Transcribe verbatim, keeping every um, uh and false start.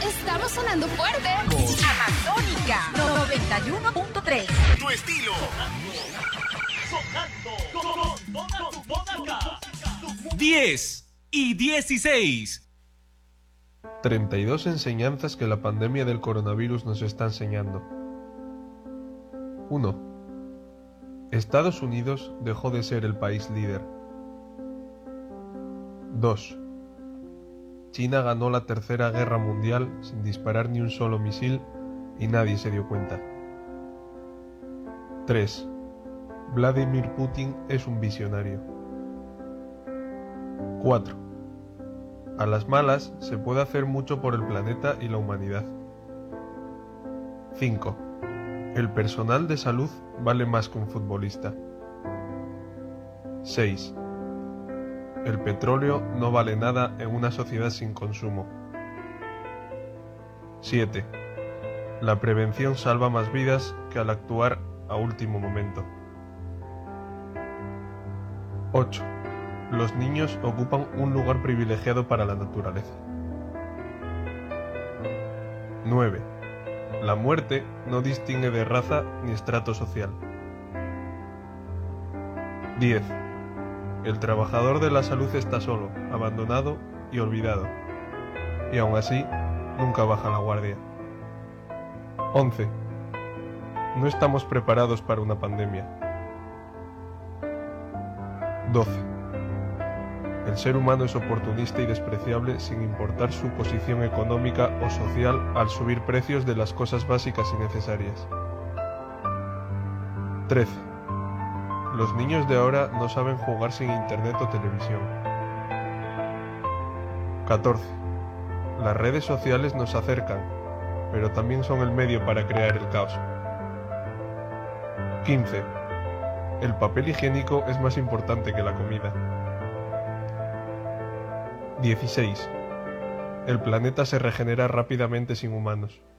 Estamos sonando fuerte. Amazónica noventa y uno punto tres. Tu estilo. diez y dieciséis. treinta y dos enseñanzas que la pandemia del coronavirus nos está enseñando. uno. Estados Unidos dejó de ser el país líder. dos. China ganó la Tercera Guerra Mundial sin disparar ni un solo misil y nadie se dio cuenta. tres. Vladimir Putin es un visionario. cuatro. A las malas se puede hacer mucho por el planeta y la humanidad. cinco. El personal de salud vale más que un futbolista. seis. El petróleo no vale nada en una sociedad sin consumo. siete. La prevención salva más vidas que al actuar a último momento. ocho. Los niños ocupan un lugar privilegiado para la naturaleza. nueve. La muerte no distingue de raza ni estrato social. diez. El trabajador de la salud está solo, abandonado y olvidado, y aún así nunca baja la guardia. once. No estamos preparados para una pandemia. doce. El ser humano es oportunista y despreciable sin importar su posición económica o social al subir precios de las cosas básicas y necesarias. trece. Los niños de ahora no saben jugar sin internet o televisión. catorce. Las redes sociales nos acercan, pero también son el medio para crear el caos. quince. El papel higiénico es más importante que la comida. dieciséis. El planeta se regenera rápidamente sin humanos.